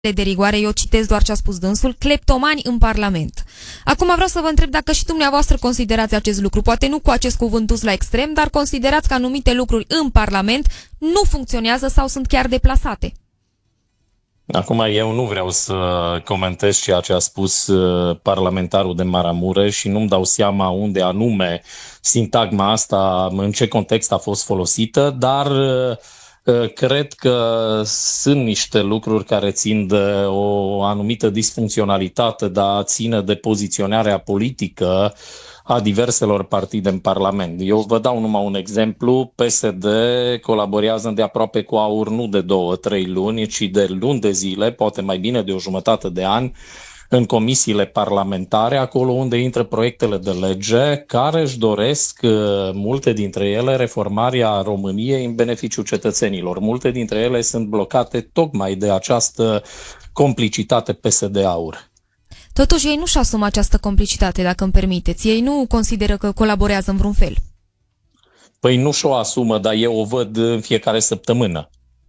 de rigoare, eu citesc doar ce a spus dânsul, cleptomani în Parlament. Acum vreau să vă întreb dacă și dumneavoastră considerați acest lucru, poate nu cu acest cuvânt dus la extrem, dar considerați că anumite lucruri în Parlament nu funcționează sau sunt chiar deplasate. Acum eu nu vreau să comentez ceea ce a spus parlamentarul de Maramureș și nu-mi dau seama unde anume sintagma asta, în ce context a fost folosită, dar cred că sunt niște lucruri care țin de o anumită disfuncționalitate, dar ține de poziționarea politică a diverselor partide în Parlament. Eu vă dau numai un exemplu. PSD colaborează îndeaproape cu AUR nu de 2-3 luni, ci de luni de zile, poate mai bine de o jumătate de an, în comisiile parlamentare, acolo unde intră proiectele de lege care își doresc, multe dintre ele, reformarea României în beneficiul cetățenilor. Multe dintre ele sunt blocate tocmai de această complicitate PSD-AUR. Totuși ei nu-și asumă această complicitate, dacă îmi permiteți. Ei nu consideră că colaborează în vreun fel. Păi nu și-o asumă, dar eu o văd în fiecare săptămână.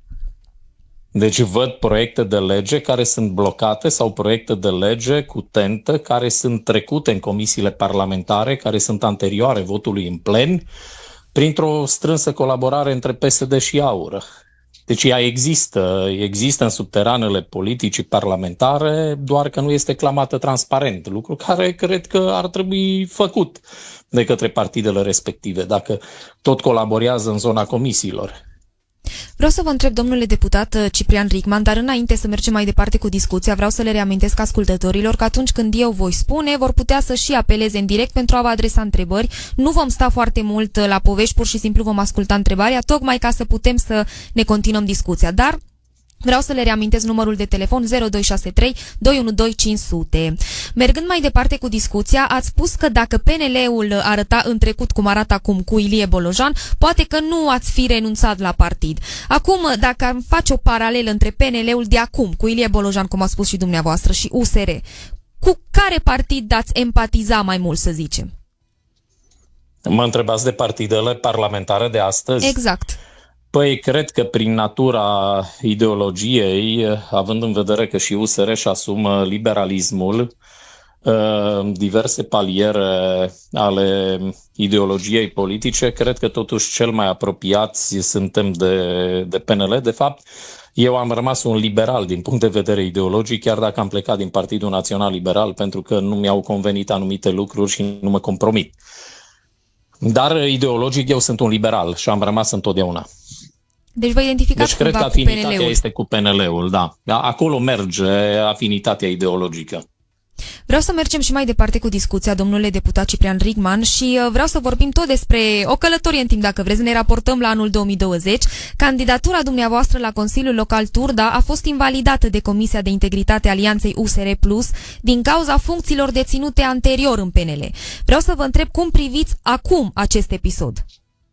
Deci văd proiecte de lege care sunt blocate sau proiecte de lege cu tentă care sunt trecute în comisiile parlamentare, care sunt anterioare votului în plen, printr-o strânsă colaborare între PSD și AUR. Deci ea există în subteranele politicii parlamentare, doar că nu este clamată transparent, lucru care cred că ar trebui făcut de către partidele respective, dacă tot colaborează în zona comisiilor. Vreau să vă întreb, domnule deputat Ciprian Richman, dar înainte să mergem mai departe cu discuția, vreau să le reamintesc ascultătorilor că atunci când eu voi spune, vor putea să și apeleze în direct pentru a vă adresa întrebări. Nu vom sta foarte mult la povești, pur și simplu vom asculta întrebarea, tocmai ca să putem să ne continuăm discuția. Dar vreau să le reamintesc numărul de telefon 0263 212 500. Mergând mai departe cu discuția, ați spus că dacă PNL-ul arăta în trecut cum arată acum cu Ilie Bolojan, poate că nu ați fi renunțat la partid. Acum, dacă am face o paralelă între PNL-ul de acum, cu Ilie Bolojan, cum a spus și dumneavoastră, și USR, cu care partid ați empatiza mai mult, să zicem? Mă întrebați de partidele parlamentare de astăzi? Exact. Păi, cred că prin natura ideologiei, având în vedere că și USR își asumă liberalismul, diverse paliere ale ideologiei politice, cred că totuși cel mai apropiați suntem de PNL. De fapt, eu am rămas un liberal din punct de vedere ideologic, chiar dacă am plecat din Partidul Național Liberal, pentru că nu mi-au convenit anumite lucruri și nu mă compromit. Dar ideologic eu sunt un liberal și am rămas întotdeauna. Deci vă identificați cred că cu afinitatea PNL-ul. este cu PNL-ul, da. Acolo merge afinitatea ideologică. Vreau să mergem și mai departe cu discuția, domnule deputat Ciprian Richman, și vreau să vorbim tot despre o călătorie în timp, dacă vreți, ne raportăm la anul 2020. Candidatura dumneavoastră la Consiliul Local Turda a fost invalidată de Comisia de Integritate Alianței USR Plus din cauza funcțiilor deținute anterior în PNL. Vreau să vă întreb cum priviți acum acest episod.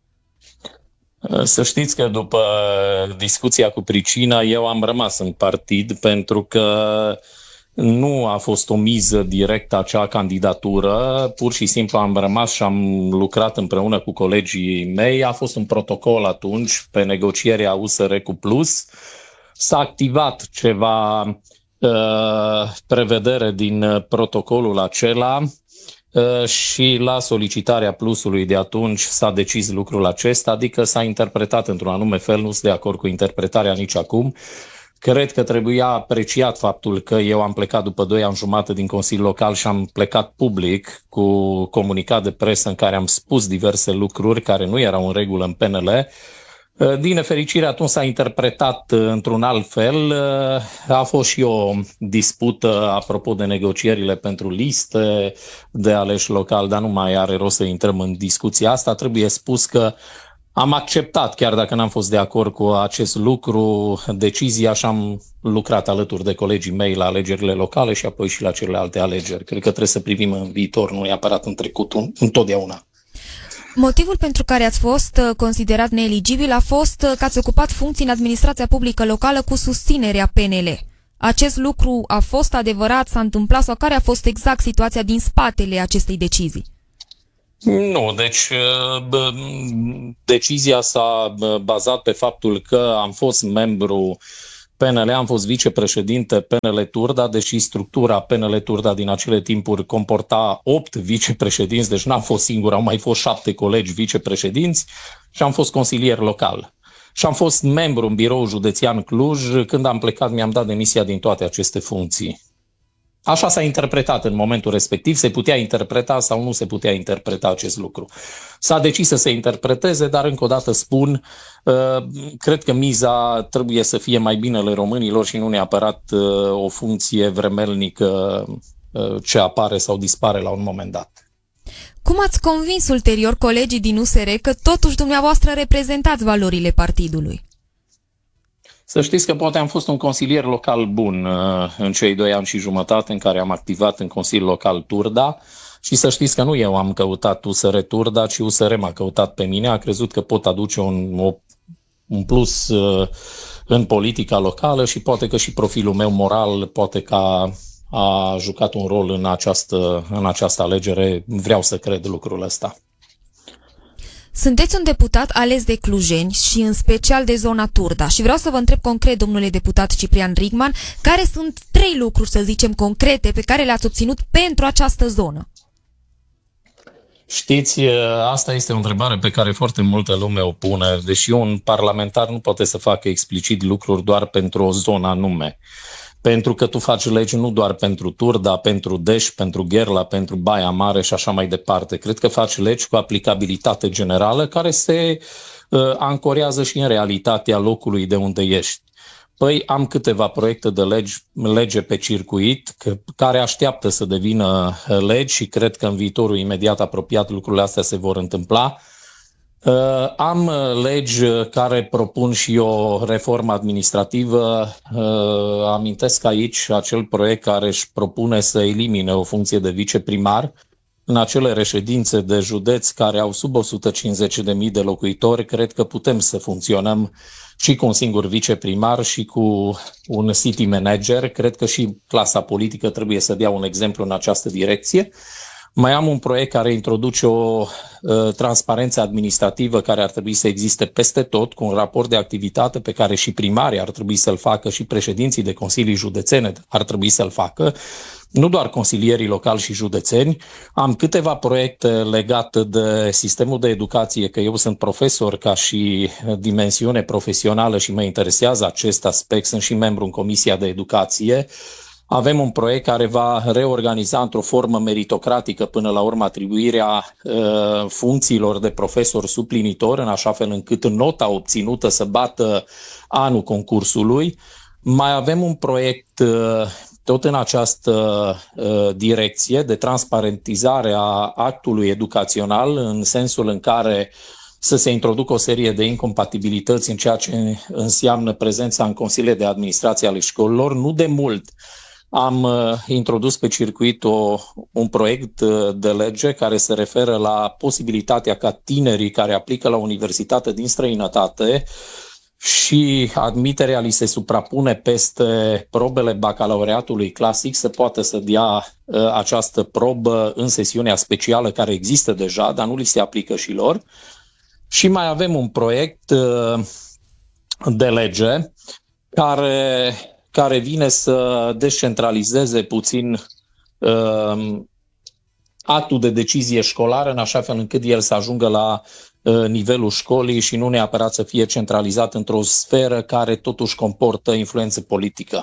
Să știți că după discuția cu Pricina, eu am rămas în partid pentru că nu a fost o miză directă acea candidatură, pur și simplu am rămas și am lucrat împreună cu colegii mei. A fost un protocol atunci pe negocierea USR cu Plus. S-a activat ceva prevedere din protocolul acela și la solicitarea Plusului de atunci s-a decis lucrul acesta, adică s-a interpretat într-un anume fel, nu sunt de acord cu interpretarea nici acum. Cred că trebuia apreciat faptul că eu am plecat după 2 ani jumate din Consiliul Local și am plecat public cu comunicat de presă în care am spus diverse lucruri care nu erau în regulă în PNL. Din nefericire, atunci s-a interpretat într-un alt fel. A fost și o dispută apropo de negocierile pentru liste de aleși local, dar nu mai are rost să intrăm în discuția asta. Trebuie spus că am acceptat, chiar dacă n-am fost de acord cu acest lucru, decizia și am lucrat alături de colegii mei la alegerile locale și apoi și la celelalte alegeri. Cred că trebuie să privim în viitor, nu neapărat în trecut, întotdeauna. Motivul pentru care ați fost considerat neeligibil a fost că ați ocupat funcții în administrația publică locală cu susținerea PNL. Acest lucru a fost adevărat, s-a întâmplat sau care a fost exact situația din spatele acestei decizii? Nu, deci decizia s-a bazat pe faptul că am fost membru PNL, am fost vicepreședinte PNL Turda, deși structura PNL Turda din acele timpuri comporta 8 vicepreședinți, deci n-am fost singur, au mai fost 7 colegi vicepreședinți și am fost consilier local. Și am fost membru în biroul județean Cluj. Când am plecat, mi-am dat demisia din toate aceste funcții. Așa s-a interpretat în momentul respectiv, se putea interpreta sau nu se putea interpreta acest lucru. S-a decis să se interpreteze, dar încă o dată spun, cred că miza trebuie să fie mai binele românilor și nu neapărat o funcție vremelnică ce apare sau dispare la un moment dat. Cum ați convins ulterior colegii din USR că totuși dumneavoastră reprezentați valorile partidului? Să știți că poate am fost un consilier local bun în cei 2 ani și jumătate în care am activat în Consiliul Local Turda și să știți că nu eu am căutat USR Turda, ci USR m-a căutat pe mine, a crezut că pot aduce un plus în politica locală și poate că și profilul meu moral poate că a jucat un rol în această alegere, vreau să cred lucrul ăsta. Sunteți un deputat ales de clujeni și în special de zona Turda și vreau să vă întreb concret, domnule deputat Ciprian Rigman, care sunt 3 lucruri, să zicem, concrete pe care le-ați obținut pentru această zonă? Știți, asta este o întrebare pe care foarte multă lume o pune, deși un parlamentar nu poate să facă explicit lucruri doar pentru o zonă anume. Pentru că tu faci legi nu doar pentru Turda, pentru Deș, pentru Gherla, pentru Baia Mare și așa mai departe. Cred că faci legi cu aplicabilitate generală care se ancorează și în realitatea locului de unde ești. Păi am câteva proiecte de lege pe circuit care așteaptă să devină legi și cred că în viitorul imediat apropiat lucrurile astea se vor întâmpla. Am legi care propun și o reformă administrativă. Amintesc aici acel proiect care își propune să elimine o funcție de viceprimar în acele reședințe de județ care au sub 150.000 de locuitori. Cred că putem să funcționăm și cu un singur viceprimar și cu un city manager. Cred că și clasa politică trebuie să dea un exemplu în această direcție. Mai am un proiect care introduce o transparență administrativă care ar trebui să existe peste tot, cu un raport de activitate pe care și primarii ar trebui să-l facă și președinții de consilii județene ar trebui să-l facă, nu doar consilierii locali și județeni. Am câteva proiecte legate de sistemul de educație, că eu sunt profesor ca și dimensiune profesională și mă interesează acest aspect, sunt și membru în Comisia de Educație. Avem un proiect care va reorganiza într-o formă meritocratică până la urmă atribuirea funcțiilor de profesor suplinitor, în așa fel încât nota obținută să bată anul concursului. Mai avem un proiect tot în această direcție de transparentizare a actului educațional, în sensul în care să se introducă o serie de incompatibilități în ceea ce înseamnă prezența în consiliile de administrație ale școlilor. Nu de mult am introdus pe circuit un proiect de lege care se referă la posibilitatea ca tinerii care aplică la universitate din străinătate și admiterea li se suprapune peste probele bacalaureatului clasic să poată să dea această probă în sesiunea specială care există deja, dar nu li se aplică și lor. Și mai avem un proiect de lege care vine să descentralizeze puțin actul de decizie școlară, în așa fel încât el să ajungă la nivelul școlii și nu neapărat să fie centralizat într-o sferă care totuși comportă influență politică.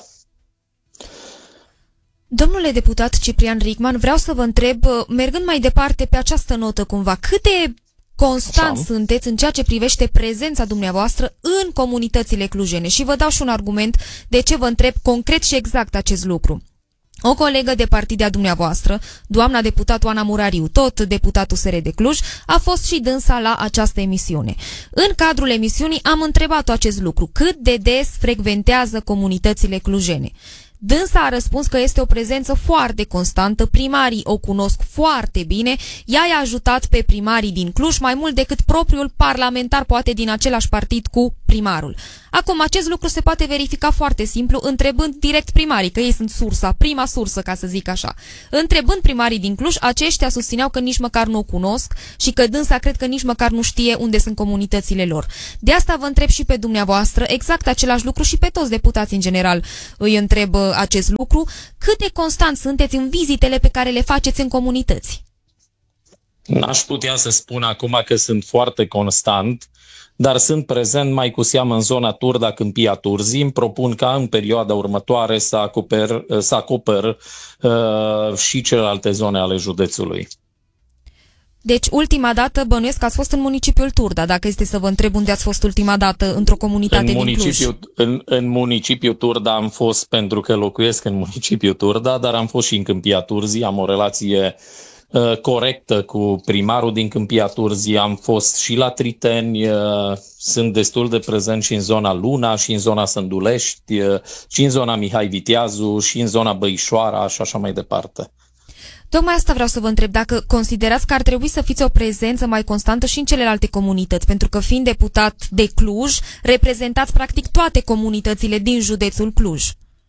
Domnule deputat Ciprian Rigman, vreau să vă întreb, mergând mai departe pe această notă cumva, cât de constant sunteți în ceea ce privește prezența dumneavoastră în comunitățile clujene? Și vă dau și un argument de ce vă întreb concret și exact acest lucru. O colegă de partid a dumneavoastră, doamna deputat Oana Murariu, tot deputat USR de Cluj, a fost și dânsa la această emisiune. În cadrul emisiunii am întrebat acest lucru, cât de des frecventează comunitățile clujene. Dânsa a răspuns că este o prezență foarte constantă, primarii o cunosc foarte bine, ea i-a ajutat pe primarii din Cluj mai mult decât propriul parlamentar, poate din același partid cu primarul. Acum, acest lucru se poate verifica foarte simplu, întrebând direct primarii, că ei sunt sursa, prima sursă, ca să zic așa. Întrebând primarii din Cluj, aceștia susțineau că nici măcar nu o cunosc și că dânsa cred că nici măcar nu știe unde sunt comunitățile lor. De asta vă întreb și pe dumneavoastră, exact același lucru și pe toți deputații în general îi întreb acest lucru, cât de constant sunteți în vizitele pe care le faceți în comunități? N-aș putea să spun acum că sunt foarte constant, dar sunt prezent mai cu seamă în zona Turda, Câmpia Turzii. Îmi propun ca în perioada următoare să acoper și celelalte zone ale județului. Deci, ultima dată, bănuiesc că ați fost în municipiul Turda, dacă este să vă întreb unde ați fost ultima dată într-o comunitate din Cluj. În municipiul Turda am fost pentru că locuiesc în municipiul Turda, dar am fost și în Câmpia Turzii, am o relație corectă cu primarul din Câmpia Turzii, am fost și la Triteni, sunt destul de prezent și în zona Luna, și în zona Sândulești, și în zona Mihai Viteazu, și în zona Băișoara și așa mai departe. Tocmai asta vreau să vă întreb, dacă considerați că ar trebui să fiți o prezență mai constantă și în celelalte comunități, pentru că fiind deputat de Cluj, reprezentați practic toate comunitățile din județul Cluj.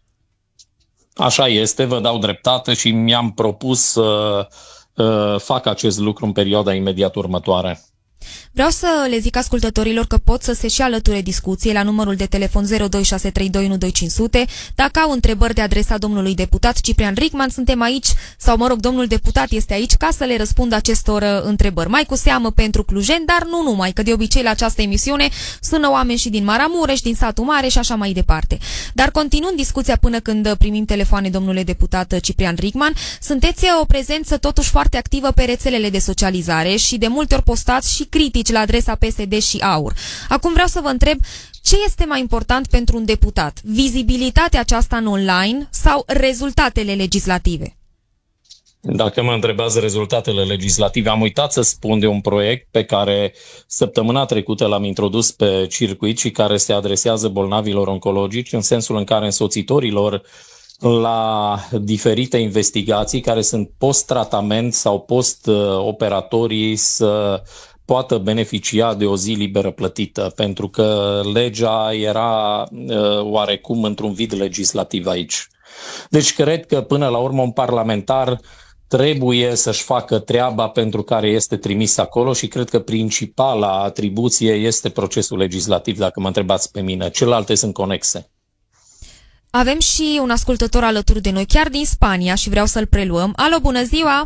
Așa este, vă dau dreptate și mi-am propus să fac acest lucru în perioada imediat următoare. Vreau să le zic ascultătorilor că pot să se și alăture discuției la numărul de telefon 0263212500. Dacă au întrebări de adresa domnului deputat Ciprian Richman, suntem aici, sau mă rog, domnul deputat este aici ca să le răspundă acestor întrebări. Mai cu seamă pentru clujeni, dar nu numai, că de obicei la această emisiune sună oameni și din Maramureș, din Satul Mare și așa mai departe. Dar continuând discuția până când primim telefoane, domnule deputat Ciprian Richman, sunteți o prezență totuși foarte activă pe rețelele de socializare și de multe ori postați și critici la adresa PSD și AUR. Acum vreau să vă întreb, ce este mai important pentru un deputat? Vizibilitatea aceasta în online sau rezultatele legislative? Dacă mă întrebați rezultatele legislative, am uitat să spun de un proiect pe care săptămâna trecută l-am introdus pe circuit și care se adresează bolnavilor oncologici, în sensul în care însoțitorilor la diferite investigații care sunt post-tratament sau post-operatorii să poată beneficia de o zi liberă plătită, pentru că legea era oarecum într-un vid legislativ aici. Deci cred că până la urmă un parlamentar trebuie să-și facă treaba pentru care este trimis acolo și cred că principala atribuție este procesul legislativ, dacă mă întrebați pe mine. Celelalte sunt conexe. Avem și un ascultător alături de noi, chiar din Spania, și vreau să-l preluăm. Alo, bună ziua!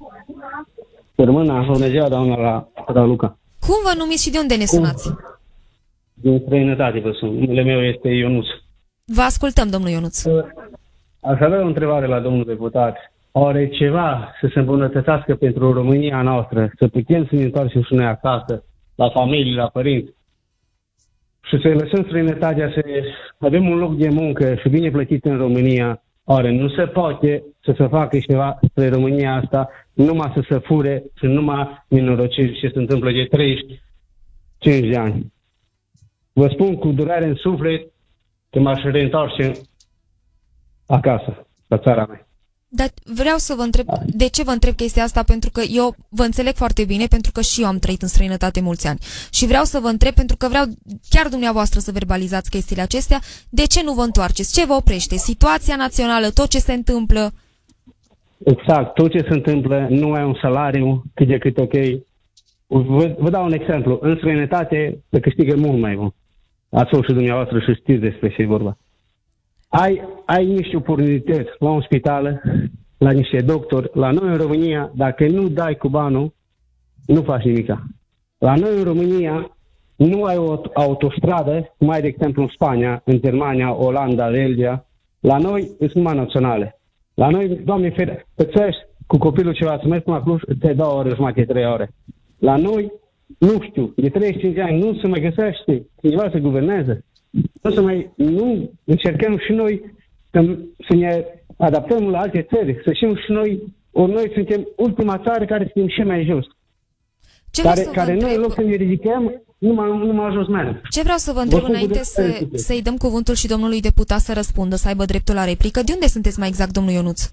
Bună ziua, doamna Luca. Cum vă numiți și de unde ne sunați? Din străinătate vă sun. Numele meu este Ionuț. Vă ascultăm, domnul Ionuț. Aș avea o întrebare la domnul deputat. Oare ceva să se îmbunătățească pentru România noastră, să putem să ne întoarcem și noi acasă, la familie, la părinți, și să lăsăm străinătatea, să avem un loc de muncă și bine plătit în România? Oare nu se poate să se facă ceva spre România asta, numai să se fure și numai minorociri ce se întâmplă de 35 de ani? Vă spun cu durare în suflet că m-aș reîntoarce acasă, la țara mea. Dar vreau să vă întreb, de ce vă întreb chestia asta? Pentru că eu vă înțeleg foarte bine, pentru că și eu am trăit în străinătate mulți ani. Și vreau să vă întreb, pentru că vreau chiar dumneavoastră să verbalizați chestiile acestea, de ce nu vă întoarceți? Ce vă oprește? Situația națională, tot ce se întâmplă? Exact, tot ce se întâmplă, nu ai un salariu cât de cât ok. Vă dau un exemplu. În străinătate se câștigă mult mai bun. Ați fost și dumneavoastră și știți despre ce e vorba. Ai niște oportunități la un spital, la niște doctori. La noi în România, dacă nu dai cu banul, nu faci nimica. La noi în România nu ai o autostradă, cum ai de exemplu în Spania, în Germania, Olanda, Belgia. La noi sunt numai naționale. La noi, Doamne ferește, plătești cu copilul ceva să mergi până la Cluj, te 2 ore, jumătate, 3 ore. La noi, nu știu, de 35 ani nu se mai găsește cineva să guverneze. Nu încercăm și noi să ne adaptăm la alte țări, să știm și noi, ori noi suntem ultima țară care suntem și mai jos. Care noi, în loc să ne ridicăm, Nu m-a ajuns mereu. Ce vreau să vă întreb înainte să-i dăm cuvântul și domnului deputat să răspundă, să aibă dreptul la replică. De unde sunteți mai exact, domnul Ionuț?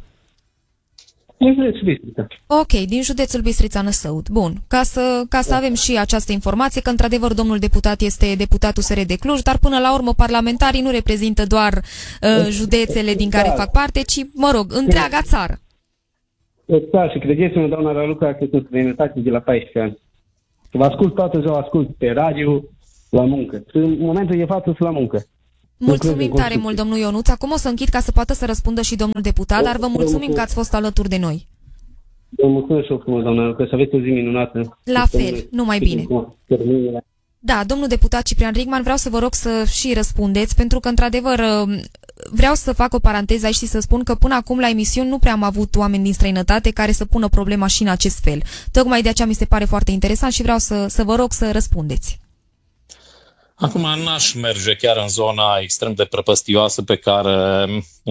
Din județul Bistrița. Ok, din județul Bistrița, Năsăud. Bun, ca să avem și această informație, că într-adevăr domnul deputat este deputat USR de Cluj, dar până la urmă parlamentarii nu reprezintă doar județele din care fac parte, ci, mă rog, întreaga țară. Exact, și credeți-mă, doamna Raluca, că sunt străinătate de la 14 ani. Vă ascult toată ziua, ascult pe radio, la muncă. În momentul de față sunt la muncă. Mulțumim tare mult, domnul Ionuț. Acum o să închid ca să poată să răspundă și domnul deputat, dar vă mulțumim că ați fost alături de noi. Vă mulțumesc și eu frumos, doamna, că să aveți o zi minunată. La fel, numai bine. Da, domnul deputat Ciprian Rigman, vreau să vă rog să și răspundeți, pentru că, într-adevăr, vreau să fac o paranteză aici și să spun că până acum la emisiuni nu prea am avut oameni din străinătate care să pună problema și în acest fel. Tocmai de aceea mi se pare foarte interesant și vreau să vă rog să răspundeți. Acum n-aș merge chiar în zona extrem de prăpăstioasă pe care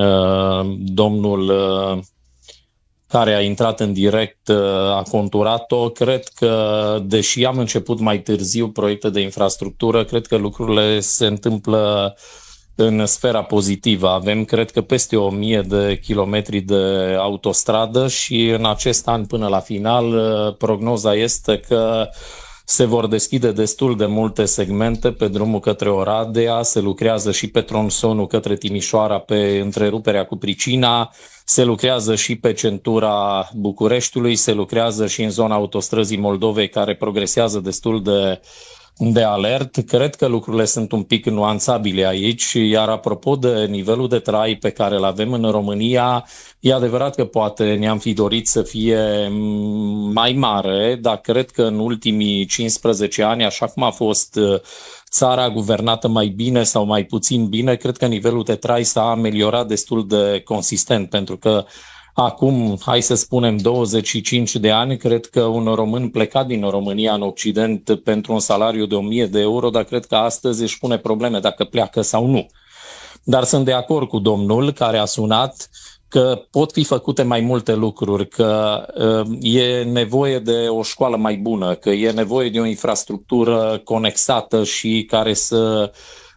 domnul care a intrat în direct a conturat-o. Cred că, deși am început mai târziu proiecte de infrastructură, cred că lucrurile se întâmplă în sfera pozitivă. Avem, cred că, peste 1000 de kilometri de autostradă și în acest an, până la final, prognoza este că se vor deschide destul de multe segmente pe drumul către Oradea, se lucrează și pe tronsonul către Timișoara pe întreruperea cu pricina, se lucrează și pe centura Bucureștiului, se lucrează și în zona autostrăzii Moldovei, care progresează destul de alert. Cred că lucrurile sunt un pic nuanțabile aici, iar apropo de nivelul de trai pe care îl avem în România, e adevărat că poate ne-am fi dorit să fie mai mare, dar cred că în ultimii 15 ani, așa cum a fost țara guvernată mai bine sau mai puțin bine, cred că nivelul de trai s-a ameliorat destul de consistent, pentru că acum, hai să spunem, 25 de ani, cred că un român plecat din România în Occident pentru un salariu de 1000 de euro, dar cred că astăzi își pune probleme dacă pleacă sau nu. Dar sunt de acord cu domnul care a sunat că pot fi făcute mai multe lucruri, că e nevoie de o școală mai bună, că e nevoie de o infrastructură conexată și care să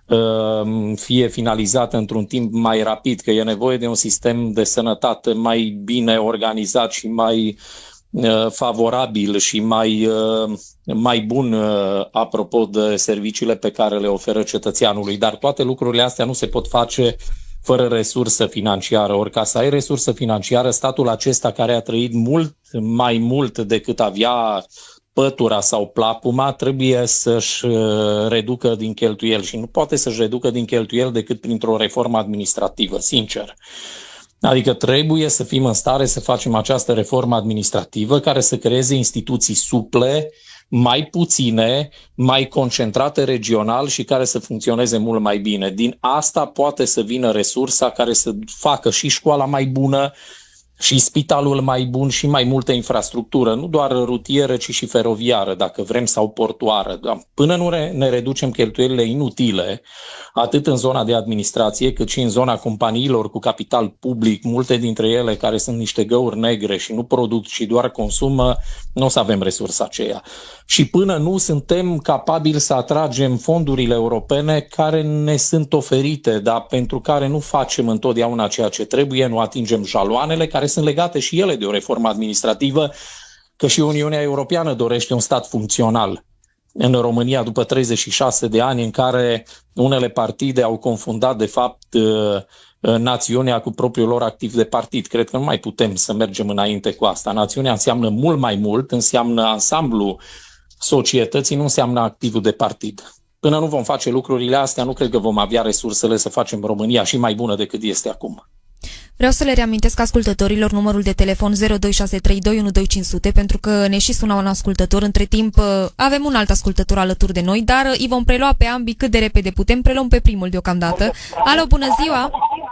fie finalizată într-un timp mai rapid, că e nevoie de un sistem de sănătate mai bine organizat și mai favorabil și mai bun apropo de serviciile pe care le oferă cetățeanului. Dar toate lucrurile astea nu se pot face fără resursă financiară. Ori ca să ai resursă financiară, statul acesta care a trăit mult mai mult decât avea pătura sau plapuma, trebuie să-și reducă din cheltuieli și nu poate să-și reducă din cheltuieli decât printr-o reformă administrativă, sincer. Adică trebuie să fim în stare să facem această reformă administrativă care să creeze instituții suple, mai puține, mai concentrate regional și care să funcționeze mult mai bine. Din asta poate să vină resursa care să facă și școala mai bună, și spitalul mai bun și mai multă infrastructură, nu doar rutieră, ci și feroviară, dacă vrem, sau portoară. Până nu ne reducem cheltuielile inutile, atât în zona de administrație, cât și în zona companiilor cu capital public, multe dintre ele care sunt niște găuri negre și nu produc, ci doar consumă, nu o să avem resursa aceea. Și până nu suntem capabili să atragem fondurile europene care ne sunt oferite, dar pentru care nu facem întotdeauna ceea ce trebuie, nu atingem jaloanele care sunt legate și ele de o reformă administrativă, că și Uniunea Europeană dorește un stat funcțional. În România, după 36 de ani în care unele partide au confundat, de fapt, națiunea cu propriul lor activ de partid. Cred că nu mai putem să mergem înainte cu asta. Națiunea înseamnă mult mai mult, înseamnă ansamblu societății, nu înseamnă activul de partid. Până nu vom face lucrurile astea, nu cred că vom avea resursele să facem România și mai bună decât este acum. Vreau să le reamintesc ascultătorilor numărul de telefon 0263212500, pentru că ne și sună un ascultător. Între timp avem un alt ascultător alături de noi, dar îi vom prelua pe ambii cât de repede putem. Preluăm pe primul deocamdată. Alo, bună ziua!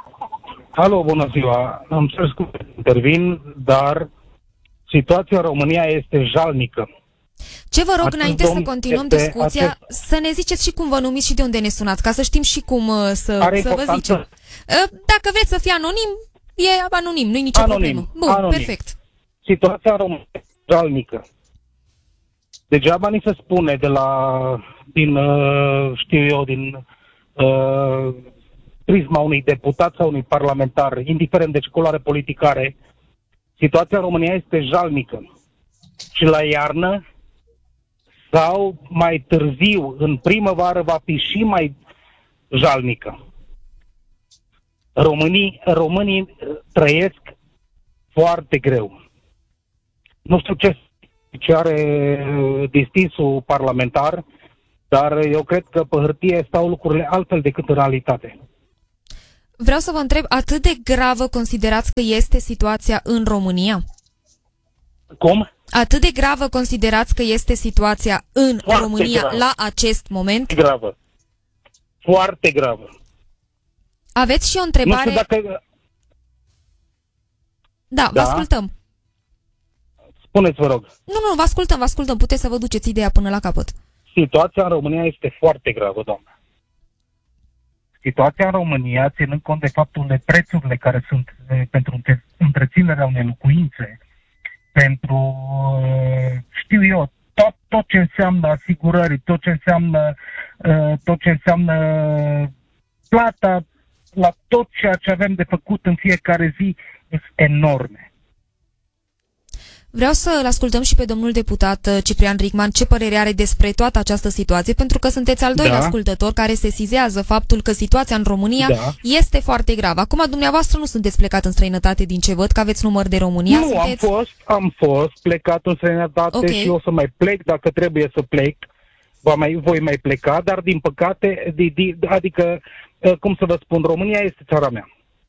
Alo, bună ziua! Îmi cer scuze să intervin, dar situația în România este jalnică. Ce vă rog, înainte să continuăm discuția, să ne ziceți și cum vă numiți și de unde ne sunați, ca să știm și cum să vă zicem. Dacă vreți să fie anonim, e anonim, nu-i nicio problemă. Bun, anonim. Perfect. Situația în România este jalnică. Degeaba ni se spune din prisma unui deputat sau unui parlamentar, indiferent de ce culoare politică are, situația în România este jalnică. Și la iarnă sau mai târziu, în primăvară, va fi și mai jalnică. Românii trăiesc foarte greu. Nu știu ce are distinsul parlamentar, dar eu cred că pe hârtie stau lucrurile altfel decât în realitate. Vreau să vă întreb, atât de gravă considerați că este situația în România? Cum? Atât de gravă considerați că este situația în Foarte România gravă. la acest moment? Gravă. Foarte gravă. Aveți și o Nu întrebare? știu dacă... Da, vă Da? ascultăm. Spuneți, vă rog. Nu, vă ascultăm. Puteți să vă duceți ideea până la capăt. Situația în România este foarte gravă, doamnă. Situația în România, ținând cont de faptul de prețurile care sunt pentru întreținerea unei locuințe, pentru, știu eu, tot ce înseamnă asigurări, tot ce înseamnă plata la tot ceea ce avem de făcut în fiecare zi, sunt enorme. Vreau să-l ascultăm și pe domnul deputat Ciprian Richman ce părere are despre toată această situație, pentru că sunteți al doilea ascultător care sesizează faptul că situația în România este foarte gravă. Acum, dumneavoastră nu sunteți plecat în străinătate, din ce văd, că aveți număr de România. Nu, am fost plecat în străinătate și o să mai plec dacă trebuie să plec. Voi mai pleca, dar din păcate, adică, cum să vă spun, România este țara mea.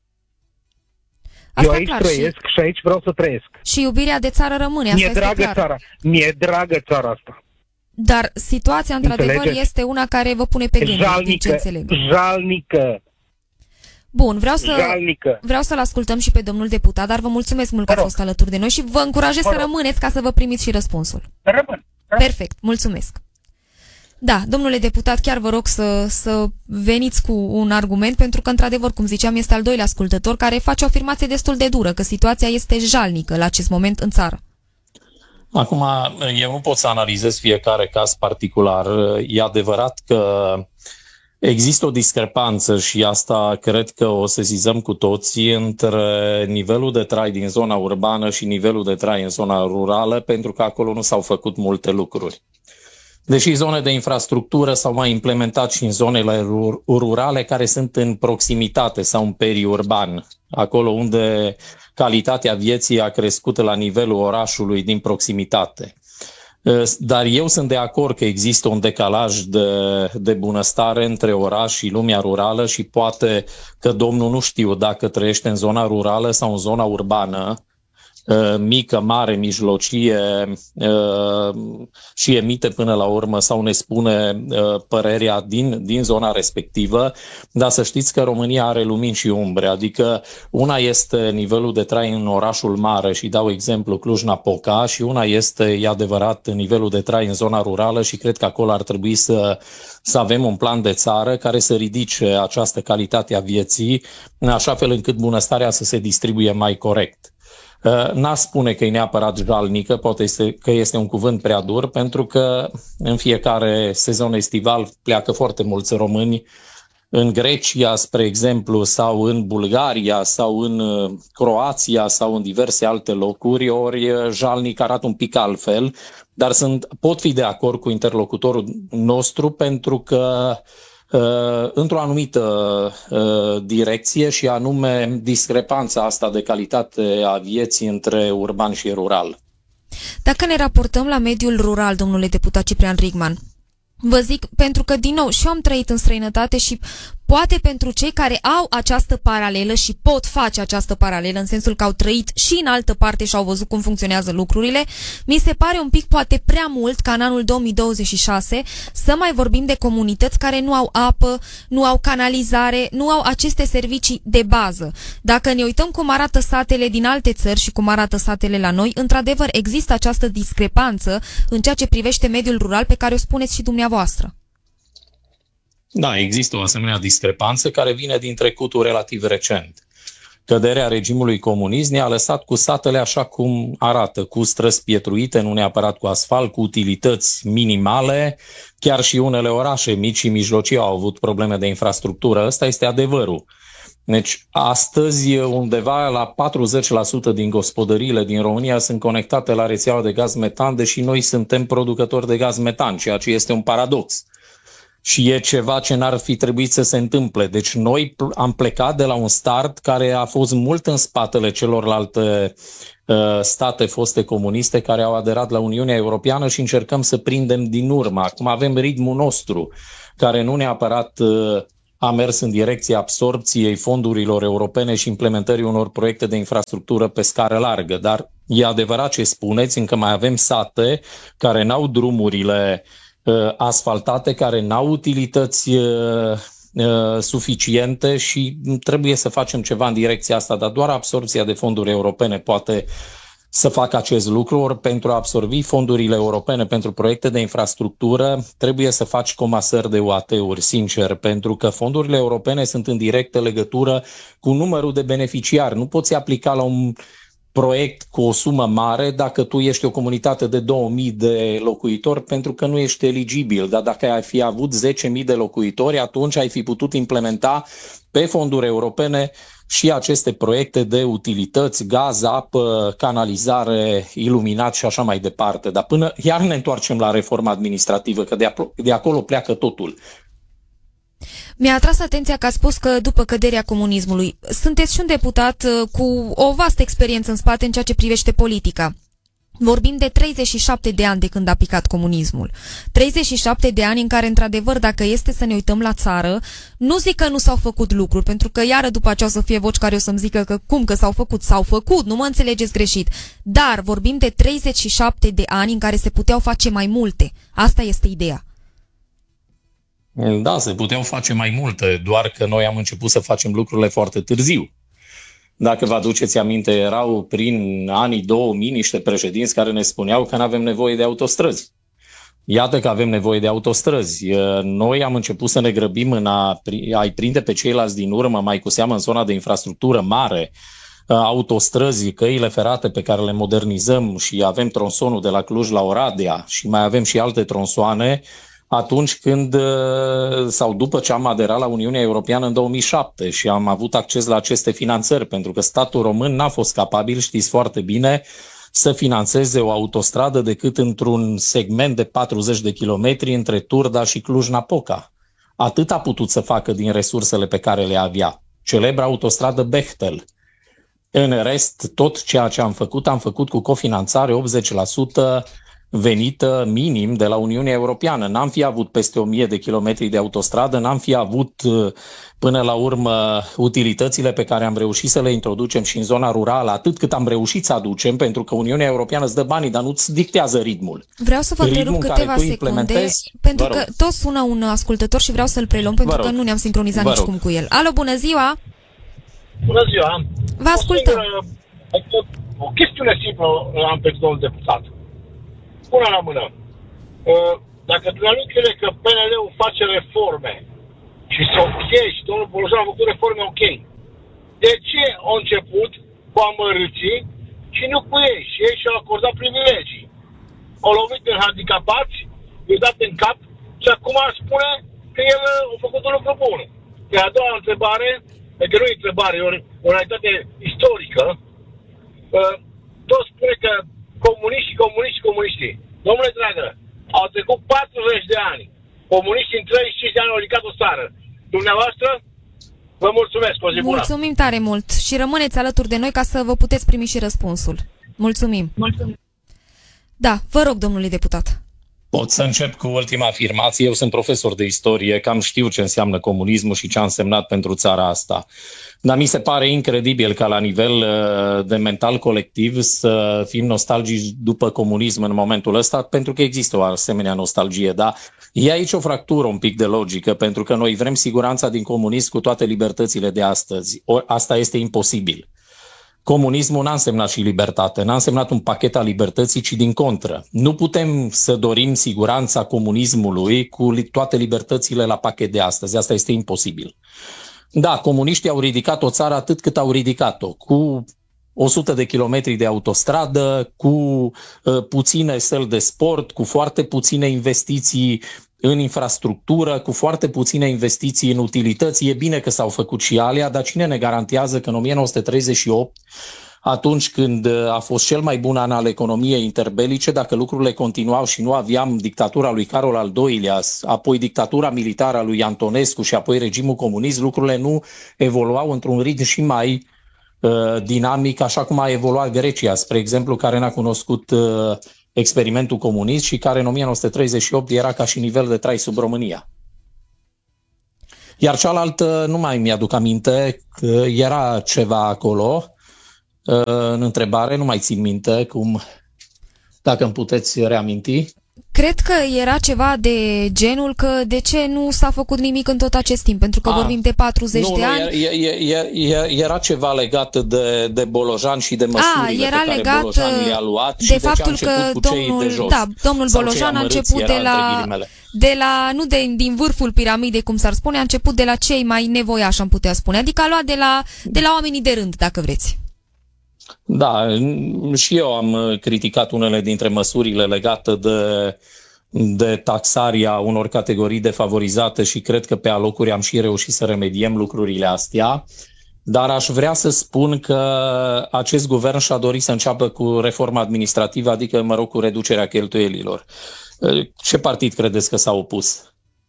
Asta eu aici clar, trăiesc și aici vreau să trăiesc. Și iubirea de țară rămâne, asta este clar. Mi-e dragă țara asta. Dar situația, într-adevăr, este una care vă pune pe gânduri, din ce înțeleg. Jalnică. Bun, vreau să-l ascultăm și pe domnul deputat, dar vă mulțumesc mult că ați fost alături de noi și vă încurajez să rămâneți ca să vă primiți și răspunsul. Rămân. Perfect, mulțumesc. Da, domnule deputat, chiar vă rog să veniți cu un argument, pentru că, într-adevăr, cum ziceam, este al doilea ascultător care face o afirmație destul de dură, că situația este jalnică la acest moment în țară. Acum, eu nu pot să analizez fiecare caz particular. E adevărat că există o discrepanță și asta cred că o sesizăm cu toții între nivelul de trai din zona urbană și nivelul de trai în zona rurală, pentru că acolo nu s-au făcut multe lucruri. Deși zone de infrastructură s-au mai implementat și în zonele rurale care sunt în proximitate sau în periurban, acolo unde calitatea vieții a crescut la nivelul orașului din proximitate. Dar eu sunt de acord că există un decalaj de bunăstare între oraș și lumea rurală și poate că domnul nu știu dacă trăiește în zona rurală sau în zona urbană, mică, mare, mijlocie și emite până la urmă sau ne spune părerea din zona respectivă, dar să știți că România are lumini și umbre, adică una este nivelul de trai în orașul mare și dau exemplu Cluj-Napoca și una este, e adevărat, nivelul de trai în zona rurală și cred că acolo ar trebui să avem un plan de țară care să ridice această calitate a vieții în așa fel încât bunăstarea să se distribuie mai corect. N-aș spune că e neapărat jalnică, poate că este un cuvânt prea dur, pentru că în fiecare sezon estival pleacă foarte mulți români în Grecia, spre exemplu, sau în Bulgaria, sau în Croația, sau în diverse alte locuri, ori jalnic arată un pic altfel, dar pot fi de acord cu interlocutorul nostru pentru că într-o anumită direcție și anume discrepanța asta de calitate a vieții între urban și rural. Dacă ne raportăm la mediul rural, domnule deputat Ciprian Richman, vă zic, pentru că, din nou, și eu am trăit în străinătate și poate pentru cei care au această paralelă și pot face această paralelă, în sensul că au trăit și în altă parte și au văzut cum funcționează lucrurile, mi se pare un pic poate prea mult ca în anul 2026 să mai vorbim de comunități care nu au apă, nu au canalizare, nu au aceste servicii de bază. Dacă ne uităm cum arată satele din alte țări și cum arată satele la noi, într-adevăr există această discrepanță în ceea ce privește mediul rural pe care o spuneți și dumneavoastră. Da, există o asemenea discrepanță care vine din trecutul relativ recent. căderea regimului comunist ne-a lăsat cu satele așa cum arată, cu străzi pietruite, nu neapărat cu asfalt, cu utilități minimale. Chiar și unele orașe mici și mijlocii au avut probleme de infrastructură. Ăsta este adevărul. Deci, astăzi, undeva la 40% din gospodăriile din România sunt conectate la rețeaua de gaz metan, deși noi suntem producători de gaz metan, ceea ce este un paradox. Și e ceva ce n-ar fi trebuit să se întâmple. Deci noi am plecat de la un start care a fost mult în spatele celorlalte state foste comuniste care au aderat la Uniunea Europeană și încercăm să prindem din urmă. Acum avem ritmul nostru, care nu neapărat a mers în direcția absorpției fondurilor europene și implementării unor proiecte de infrastructură pe scară largă. Dar e adevărat ce spuneți, încă mai avem sate care n-au drumurile asfaltate, care n-au utilități suficiente și trebuie să facem ceva în direcția asta, dar doar absorbția de fonduri europene poate să facă acest lucru. Ori pentru a absorbi fondurile europene pentru proiecte de infrastructură trebuie să faci comasări de UAT-uri, sincer, pentru că fondurile europene sunt în directă legătură cu numărul de beneficiari. Nu poți aplica la un proiect cu o sumă mare dacă tu ești o comunitate de 2000 de locuitori pentru că nu ești eligibil. Dar dacă ai fi avut 10.000 de locuitori, atunci ai fi putut implementa pe fonduri europene și aceste proiecte de utilități, gaz, apă, canalizare, iluminat și așa mai departe. Dar până iar ne întoarcem la reforma administrativă, că de acolo pleacă totul. Mi-a atras atenția că a spus că după căderea comunismului sunteți și un deputat cu o vastă experiență în spate în ceea ce privește politica. Vorbim de 37 de ani de când a picat comunismul. 37 de ani în care, într-adevăr, dacă este să ne uităm la țară, nu zic că nu s-au făcut lucruri, pentru că iară după aceea o să fie voci care o să-mi zică că cum că s-au făcut, nu mă înțelegeți greșit. Dar vorbim de 37 de ani în care se puteau face mai multe. Asta este ideea. Da, se puteau face mai multe, doar că noi am început să facem lucrurile foarte târziu. Dacă vă aduceți aminte, erau prin anii 2000 niște președinți care ne spuneau că nu avem nevoie de autostrăzi. Iată că avem nevoie de autostrăzi. Noi am început să ne grăbim în a-i prinde pe ceilalți din urmă, mai cu seamă în zona de infrastructură mare, autostrăzi, căile ferate pe care le modernizăm și avem tronsonul de la Cluj la Oradea și mai avem și alte tronsoane, atunci când, sau după ce am aderat la Uniunea Europeană în 2007 și am avut acces la aceste finanțări, pentru că statul român n-a fost capabil, știți foarte bine, să finanțeze o autostradă decât într-un segment de 40 de kilometri între Turda și Cluj-Napoca. Atât a putut să facă din resursele pe care le avea. Celebra autostradă Bechtel. În rest, tot ceea ce am făcut cu cofinanțare 80% venită minim de la Uniunea Europeană. N-am fi avut peste 1000 de kilometri de autostradă, n-am fi avut până la urmă utilitățile pe care am reușit să le introducem și în zona rurală, atât cât am reușit să aducem, pentru că Uniunea Europeană îți dă banii, dar nu-ți dictează ritmul. Vreau să vă întrerup câteva secunde, pentru că tot sună un ascultător și vreau să-l preluăm, pentru că nu ne-am sincronizat nicicum cu el. Alo, bună ziua! Bună ziua! Vă ascultăm! O chestiune simplă am pentru domnul deputat. Până la mână, dacă dumneavoastră crede că PNL-ul face reforme și sunt ok și domnul Bolojan a făcut reforme ok, de ce au început cu amărâții și nu cu ei? Și ei și-au acordat privilegii. Au lovit în handicapați, i-au dat în cap și acum spune că el a făcut un lucru bun. Pe a doua întrebare, că nu e întrebare, e o realitate istorică, tot spune că comuniștii. Domnule dragă, au trecut 40 de ani. Comuniștii în 35 de ani au ridicat o țară. Dumneavoastră, vă mulțumesc, o zi bună. Mulțumim tare mult și rămâneți alături de noi ca să vă puteți primi și răspunsul. Mulțumim. Da, vă rog, domnule deputat. Pot să încep cu ultima afirmație. Eu sunt profesor de istorie, cam știu ce înseamnă comunismul și ce a însemnat pentru țara asta. Dar mi se pare incredibil ca la nivel de mental colectiv să fim nostalgici după comunism în momentul ăsta, pentru că există o asemenea nostalgie. Dar e aici o fractură un pic de logică, pentru că noi vrem siguranța din comunism cu toate libertățile de astăzi. Asta este imposibil. Comunismul n-a însemnat și libertate, n-a însemnat un pachet al libertății, ci din contră. Nu putem să dorim siguranța comunismului cu toate libertățile la pachet de astăzi. Asta este imposibil. Da, comuniștii au ridicat o țară atât cât au ridicat-o, cu 100 de kilometri de autostradă, cu puține săli de sport, cu foarte puține investiții în infrastructură, cu foarte puține investiții în utilități. E bine că s-au făcut și alea, dar cine ne garantează că în 1938, atunci când a fost cel mai bun an al economiei interbelice, dacă lucrurile continuau și nu aveam dictatura lui Carol al II-lea, apoi dictatura militară a lui Antonescu și apoi regimul comunist, lucrurile nu evoluau într-un ritm și mai dinamic, așa cum a evoluat Grecia, spre exemplu, care n-a cunoscut experimentul comunist și care în 1938 era ca și nivel de trai sub România. Iar cealaltă, nu mai mi-aduc aminte, că era ceva acolo, în întrebare, nu mai țin minte, dacă îmi puteți reaminti. Cred că era ceva de genul că de ce nu s-a făcut nimic în tot acest timp, pentru că vorbim de 40 de ani. Era ceva legat de Bolojan și de măsurile era pe care legat Bolojan le-a luat de și faptul că domnul Bolojan a început nu din vârful piramidei, cum s-ar spune, a început de la cei mai nevoiași, am putea spune, adică a luat de la oamenii de rând, dacă vreți. Da, și eu am criticat unele dintre măsurile legate de taxarea unor categorii defavorizate și cred că pe alocuri am și reușit să remediem lucrurile astea, dar aș vrea să spun că acest guvern și-a dorit să înceapă cu reforma administrativă, adică, cu reducerea cheltuielilor. Ce partid credeți că s-a opus?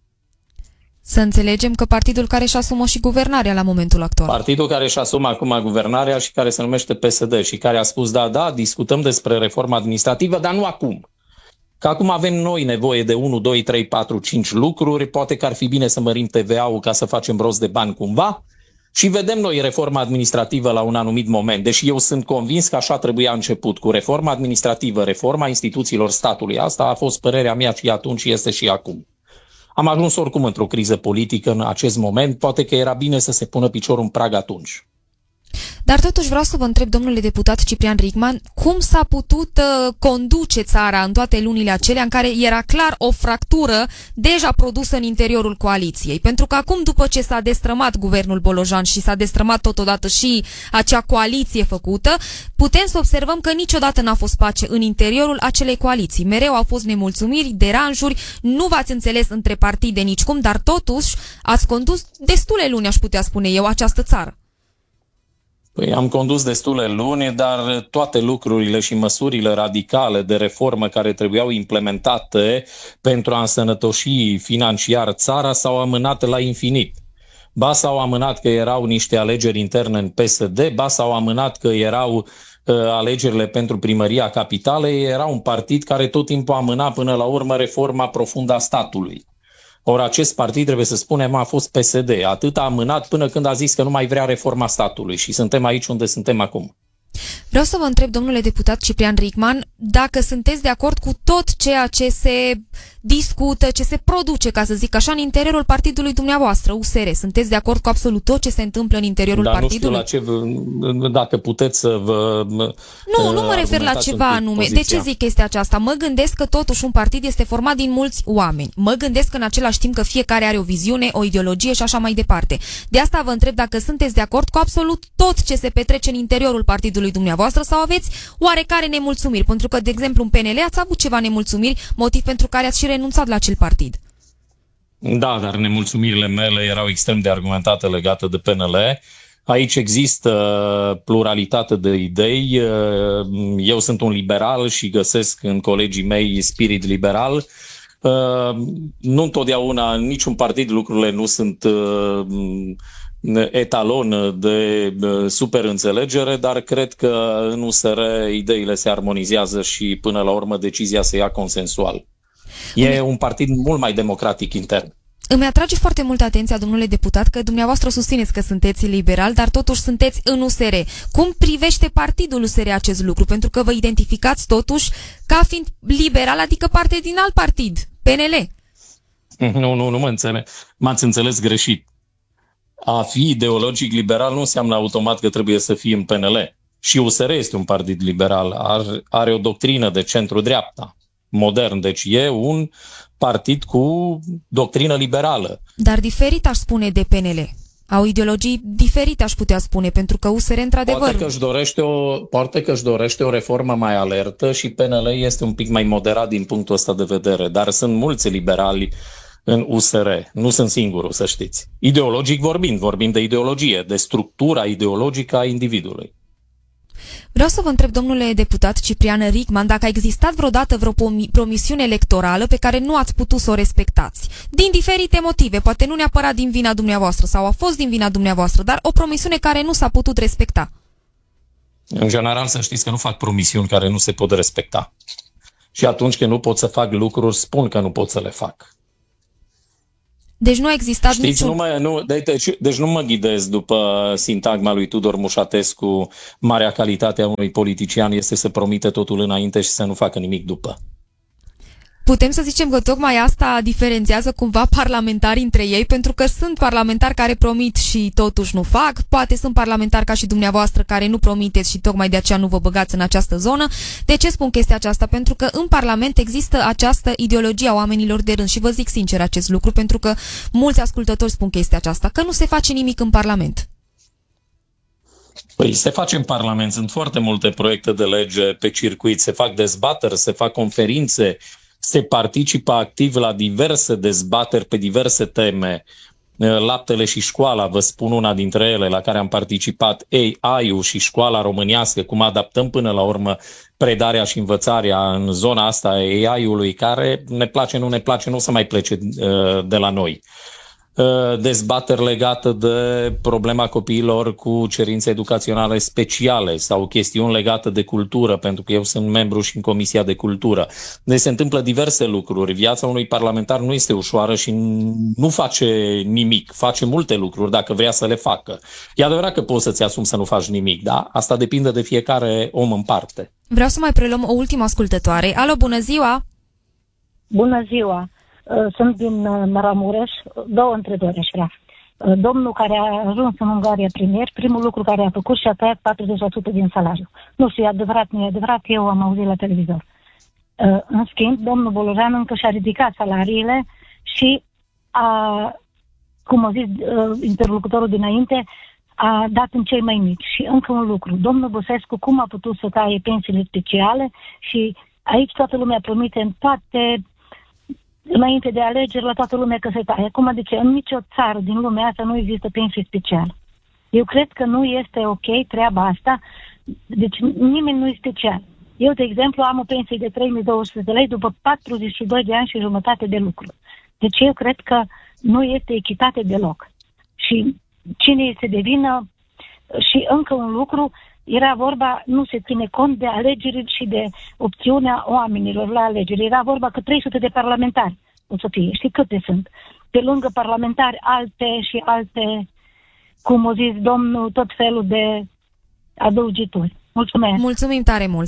Să înțelegem că partidul care își asumă și guvernarea la momentul actual. Partidul care își asumă acum guvernarea și care se numește PSD și care a spus, da, discutăm despre reforma administrativă, dar nu acum. Că acum avem noi nevoie de 1, 2, 3, 4, 5 lucruri, poate că ar fi bine să mărim TVA-ul ca să facem rost de bani cumva și vedem noi reforma administrativă la un anumit moment. Deși eu sunt convins că așa trebuia început, cu reforma administrativă, reforma instituțiilor statului. Asta a fost părerea mea și atunci și este și acum. Am ajuns oricum într-o criză politică în acest moment, poate că era bine să se pună piciorul în prag atunci. Dar totuși vreau să vă întreb, domnule deputat Ciprian Richman, cum s-a putut conduce țara în toate lunile acelea în care era clar o fractură deja produsă în interiorul coaliției? Pentru că acum, după ce s-a destrămat guvernul Bolojan și s-a destrămat totodată și acea coaliție făcută, putem să observăm că niciodată n-a fost pace în interiorul acelei coaliții. Mereu au fost nemulțumiri, deranjuri, nu v-ați înțeles între partide nicicum, dar totuși ați condus destule luni, aș putea spune eu, această țară. Păi am condus destule luni, dar toate lucrurile și măsurile radicale de reformă care trebuiau implementate pentru a însănătoși financiar țara s-au amânat la infinit. Ba s-au amânat că erau niște alegeri interne în PSD, ba s-au amânat că erau alegerile pentru primăria capitalei, era un partid care tot timpul amâna până la urmă reforma profundă a statului. Ori acest partid, trebuie să spunem, a fost PSD. Atât a amânat până când a zis că nu mai vrea reforma statului și suntem aici unde suntem acum. Vreau să vă întreb, domnule deputat Ciprian Richman, dacă sunteți de acord cu tot ceea ce se discută, ce se produce, ca să zic așa, în interiorul partidului dumneavoastră, USR. Sunteți de acord cu absolut tot ce se întâmplă în interiorul partidului? Nu știu dacă puteți să vă... Nu mă refer la ceva anume. Poziția. De ce zic chestia aceasta? Mă gândesc că totuși un partid este format din mulți oameni. Mă gândesc în același timp că fiecare are o viziune, o ideologie și așa mai departe. De asta vă întreb dacă sunteți de acord cu absolut tot ce se petrece în interiorul partidului dumneavoastră sau aveți oarecare nemulțumiri? Pentru că, de exemplu, în PNL ați avut ceva nemulțumiri, motiv pentru care ați și renunțat la acel partid. Da, dar nemulțumirile mele erau extrem de argumentate legate de PNL. Aici există pluralitate de idei. Eu sunt un liberal și găsesc în colegii mei spirit liberal. Nu întotdeauna, în niciun partid lucrurile nu sunt etalon de super înțelegere, dar cred că în USR ideile se armonizează și până la urmă decizia se ia consensual. E un partid mult mai democratic intern. Îmi atrage foarte mult atenția, domnule deputat, că dumneavoastră susțineți că sunteți liberal, dar totuși sunteți în USR. Cum privește partidul USR acest lucru? Pentru că vă identificați totuși ca fiind liberal, adică parte din alt partid, PNL. Nu mă înțeleg. M-ați înțeles greșit. A fi ideologic liberal nu înseamnă automat că trebuie să fii în PNL. Și USR este un partid liberal, are o doctrină de centru-dreapta, modern, deci e un partid cu doctrină liberală. Dar diferit aș spune de PNL. Au ideologii diferite, aș putea spune, pentru că USR, într-adevăr... Poate că își dorește o reformă mai alertă și PNL este un pic mai moderat din punctul ăsta de vedere, dar sunt mulți liberali în USR. Nu sunt singurul, să știți. Ideologic vorbim de ideologie, de structura ideologică a individului. Vreau să vă întreb, domnule deputat Ciprian Rickman, dacă a existat vreodată vreo promisiune electorală pe care nu ați putut să o respectați. Din diferite motive, poate nu neapărat din vina dumneavoastră sau a fost din vina dumneavoastră, dar o promisiune care nu s-a putut respecta. În general, să știți că nu fac promisiuni care nu se pot respecta. Și atunci când nu pot să fac lucruri, spun că nu pot să le fac. Deci nu a existat niciun... Deci nu mă ghidez după sintagma lui Tudor Mușatescu. Marea calitate a unui politician este să promite totul înainte și să nu facă nimic după. Putem să zicem că tocmai asta diferențiază cumva parlamentarii între ei, pentru că sunt parlamentari care promit și totuși nu fac, poate sunt parlamentari ca și dumneavoastră care nu promiteți și tocmai de aceea nu vă băgați în această zonă. De ce spun chestia aceasta? Pentru că în Parlament există această ideologie a oamenilor de rând și vă zic sincer acest lucru, pentru că mulți ascultători spun chestia aceasta, că nu se face nimic în Parlament. Păi se face în Parlament, sunt foarte multe proiecte de lege pe circuit, se fac dezbateri, se fac conferințe, se participă activ la diverse dezbateri pe diverse teme. Laptele și școala, vă spun una dintre ele la care am participat, AI-ul și școala românească, cum adaptăm până la urmă predarea și învățarea în zona asta a AI-ului, care ne place, nu ne place, nu o să mai plece de la noi. Dezbateri legate de problema copiilor cu cerințe educaționale speciale sau chestiuni legate de cultură, pentru că eu sunt membru și în Comisia de Cultură. Deci se întâmplă diverse lucruri. Viața unui parlamentar nu este ușoară și nu face nimic. Face multe lucruri dacă vrea să le facă. E adevărat că poți să-ți asumi să nu faci nimic, da? Asta depinde de fiecare om în parte. Vreau să mai preluăm o ultimă ascultătoare. Alo, bună ziua! Bună ziua! Sunt din Maramureș. Două întrebări aș vrea. Domnul care a ajuns în Ungaria premier, primul lucru care a făcut și a tăiat 40% din salariu. Nu știu, e adevărat, nu e adevărat, eu am auzit la televizor. În schimb, domnul Bolojan încă și-a ridicat salariile și cum a zis interlocutorul dinainte, a dat în cei mai mici. Și încă un lucru. Domnul Băsescu cum a putut să taie pensiile speciale și aici toată lumea promite în toate înainte de alegeri la toată lumea că se taie. Acum, de ce? În nicio țară din lumea asta nu există pensie specială. Eu cred că nu este ok treaba asta. Deci nimeni nu e special. Eu, de exemplu, am o pensie de 3.200 de lei după 42 de ani și jumătate de lucru. Deci eu cred că nu este echitate deloc. Și cine este de vină? Și încă un lucru, era vorba, nu se ține cont de alegeri și de opțiunea oamenilor la alegeri. Era vorba că 300 de parlamentari o să fie. Știi câte sunt? Pe lângă parlamentari, alte, cum o zis domnul, tot felul de adăugituri. Mulțumesc! Mulțumim tare mult!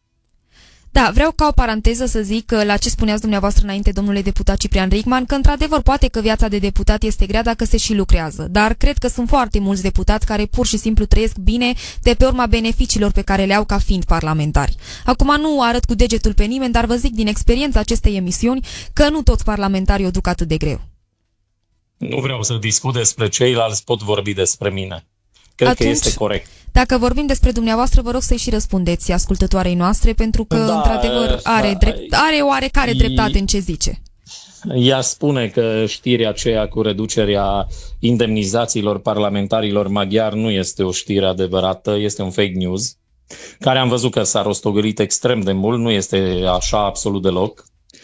Da, vreau ca o paranteză să zic la ce spuneați dumneavoastră înainte, domnule deputat Ciprian Rickman, că într-adevăr poate că viața de deputat este grea dacă se și lucrează, dar cred că sunt foarte mulți deputați care pur și simplu trăiesc bine de pe urma beneficiilor pe care le au ca fiind parlamentari. Acum nu arăt cu degetul pe nimeni, dar vă zic din experiența acestei emisiuni că nu toți parlamentarii o duc atât de greu. Nu vreau să discut despre ceilalți, pot vorbi despre mine. Cred că este corect. Dacă vorbim despre dumneavoastră, vă rog să-i și răspundeți ascultătoarei noastre, pentru că, într-adevăr, are oarecare dreptate în ce zice. Ea spune că știrea aceea cu reducerea indemnizațiilor parlamentarilor maghiari nu este o știre adevărată, este un fake news, care am văzut că s-a rostogolit extrem de mult, nu este așa absolut deloc.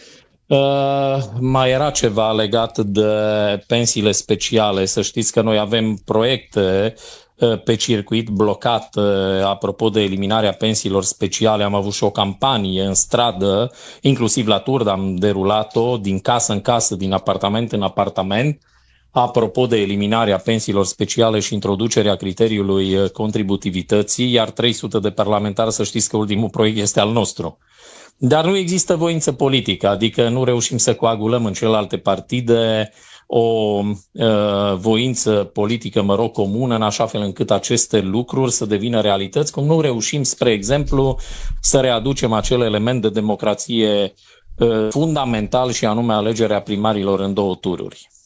Mai era ceva legat de pensiile speciale. Să știți că noi avem proiecte pe circuit blocat apropo de eliminarea pensiilor speciale. Am avut și o campanie în stradă, inclusiv la Turda am derulat-o, din casă în casă, din apartament în apartament, apropo de eliminarea pensiilor speciale și introducerea criteriului contributivității, iar 300 de parlamentari, să știți că ultimul proiect este al nostru. Dar nu există voință politică, adică nu reușim să coagulăm în celelalte partide o voință politică, comună, în așa fel încât aceste lucruri să devină realități, cum nu reușim, spre exemplu, să readucem acel element de democrație fundamental și anume alegerea primarilor în 2 tururi.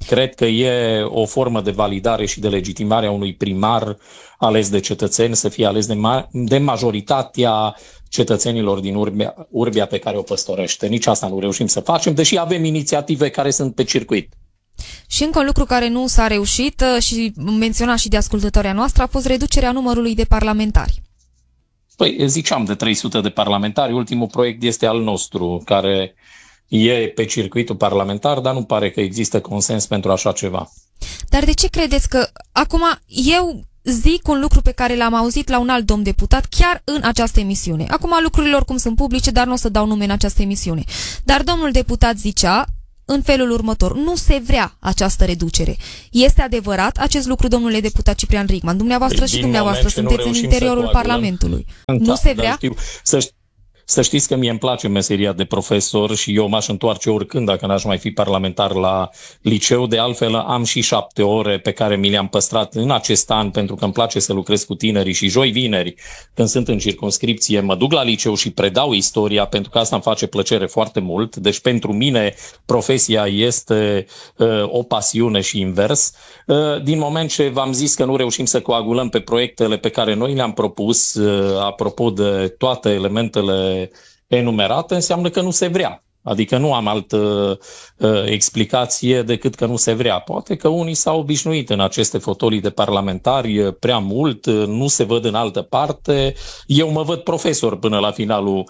Cred că e o formă de validare și de legitimare a unui primar ales de cetățeni să fie ales de majoritatea cetățenilor din urbia pe care o păstorește. Nici asta nu reușim să facem, deși avem inițiative care sunt pe circuit. Și încă un lucru care nu s-a reușit și menționat și de ascultătoarea noastră a fost reducerea numărului de parlamentari. Păi, ziceam de 300 de parlamentari, ultimul proiect este al nostru, care e pe circuitul parlamentar, dar nu pare că există consens pentru așa ceva. Dar de ce credeți că acum eu zic un lucru pe care l-am auzit la un alt domn deputat chiar în această emisiune? Acum lucrurile oricum sunt publice, dar nu o să dau nume în această emisiune. Dar domnul deputat zicea în felul următor: nu se vrea această reducere. Este adevărat acest lucru, domnule deputat Ciprian Rigman? Dumneavoastră și dumneavoastră sunteți în interiorul Parlamentului. Nu se vrea? Să știți că mie îmi place meseria de profesor și eu m-aș întoarce oricând dacă n-aș mai fi parlamentar la liceu. De altfel am și 7 ore pe care mi le-am păstrat în acest an pentru că îmi place să lucrez cu tinerii și joi, vineri, când sunt în circumscripție, mă duc la liceu și predau istoria pentru că asta îmi face plăcere foarte mult. Deci pentru mine profesia este o pasiune și invers. Din moment ce v-am zis că nu reușim să coagulăm pe proiectele pe care noi le-am propus, apropo de toate elementele enumerate, înseamnă că nu se vrea. Adică nu am altă explicație decât că nu se vrea. Poate că unii s-au obișnuit în aceste fotolii de parlamentari prea mult, nu se văd în altă parte. Eu mă văd profesor până la finalul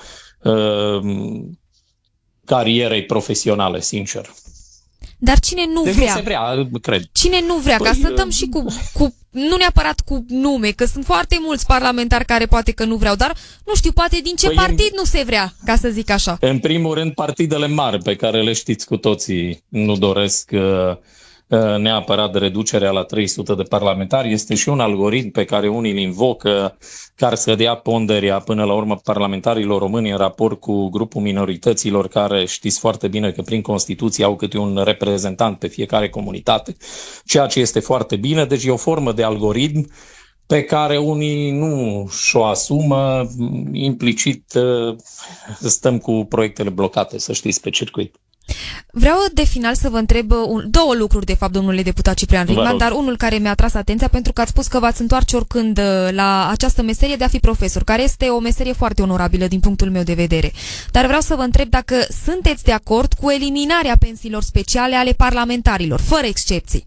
carierei profesionale, sincer. Dar cine nu deci vrea? Nu se vrea, cred. Cine nu vrea? Ca să dăm și cu nu neapărat cu nume, că sunt foarte mulți parlamentari care poate că nu vreau, dar nu știu, poate din ce partid nu se vrea, ca să zic așa. În primul rând, partidele mari, pe care le știți cu toții, nu doresc neapărat de reducerea la 300 de parlamentari. Este și un algoritm pe care unii îl invocă, care să dea ponderea până la urmă parlamentarilor români în raport cu grupul minorităților, care știți foarte bine că prin Constituție au câte un reprezentant pe fiecare comunitate, ceea ce este foarte bine. Deci e o formă de algoritm pe care unii nu și-o asumă, implicit stăm cu proiectele blocate, să știți, pe circuit. Vreau de final să vă întreb două lucruri, de fapt, domnule deputat Ciprian Rigman, dar unul care mi-a atras atenția, pentru că ați spus că v-ați întoarce oricând la această meserie de a fi profesor, care este o meserie foarte onorabilă din punctul meu de vedere. Dar vreau să vă întreb dacă sunteți de acord cu eliminarea pensiilor speciale ale parlamentarilor, fără excepții.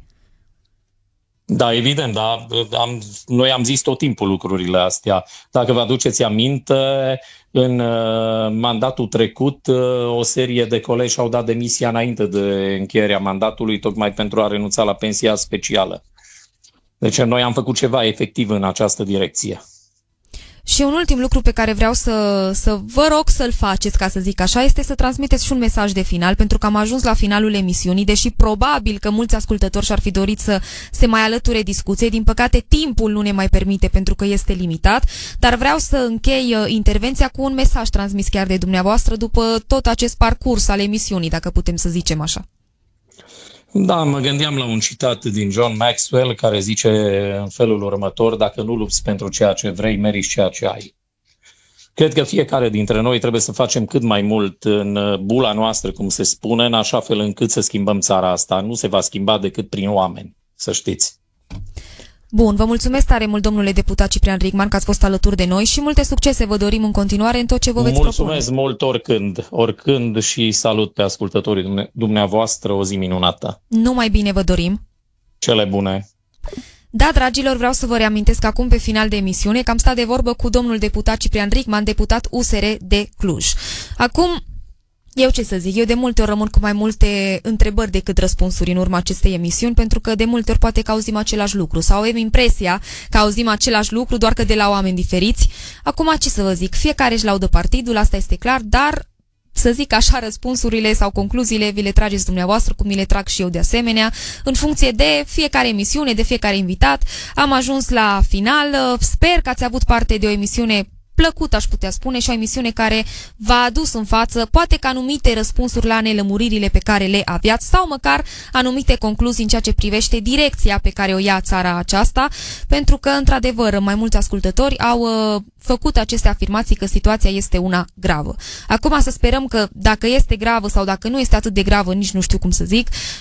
Da, evident, da. Noi am zis tot timpul lucrurile astea. Dacă vă aduceți aminte, în mandatul trecut, o serie de colegi și-au dat demisia înainte de încheierea mandatului, tocmai pentru a renunța la pensia specială. Deci noi am făcut ceva efectiv în această direcție. Și un ultim lucru pe care vreau să vă rog să-l faceți, ca să zic așa, este să transmiteți și un mesaj de final, pentru că am ajuns la finalul emisiunii, deși probabil că mulți ascultători și-ar fi dorit să se mai alăture discuției. Din păcate, timpul nu ne mai permite pentru că este limitat, dar vreau să închei intervenția cu un mesaj transmis chiar de dumneavoastră după tot acest parcurs al emisiunii, dacă putem să zicem așa. Da, mă gândeam la un citat din John Maxwell care zice în felul următor: dacă nu lupți pentru ceea ce vrei, meriți ceea ce ai. Cred că fiecare dintre noi trebuie să facem cât mai mult în bula noastră, cum se spune, în așa fel încât să schimbăm țara asta. Nu se va schimba decât prin oameni, să știți. Bun, vă mulțumesc tare mult, domnule deputat Ciprian Rigman, că ați fost alături de noi și multe succese vă dorim în continuare în tot ce vă veți propune. Mulțumesc mult oricând și salut pe ascultătorii dumneavoastră, o zi minunată. Numai bine vă dorim. Cele bune. Da, dragilor, vreau să vă reamintesc acum pe final de emisiune că am stat de vorbă cu domnul deputat Ciprian Rigman, deputat USR de Cluj. Acum, eu ce să zic, eu de multe ori rămân cu mai multe întrebări decât răspunsuri în urma acestei emisiuni, pentru că de multe ori poate că auzim același lucru sau avem impresia că auzim același lucru, doar că de la oameni diferiți. Acum, ce să vă zic, fiecare își laudă partidul, asta este clar, dar să zic așa, răspunsurile sau concluziile vi le trageți dumneavoastră, cum mi le trag și eu de asemenea, în funcție de fiecare emisiune, de fiecare invitat. Am ajuns la final, sper că ați avut parte de o emisiune plăcut, aș putea spune, și o emisiune care v-a adus în față poate că anumite răspunsuri la nelămuririle pe care le aveați sau măcar anumite concluzii în ceea ce privește direcția pe care o ia țara aceasta, pentru că, într-adevăr, mai mulți ascultători au făcut aceste afirmații că situația este una gravă. Acum să sperăm că dacă este gravă sau dacă nu este atât de gravă, nici nu știu cum să zic,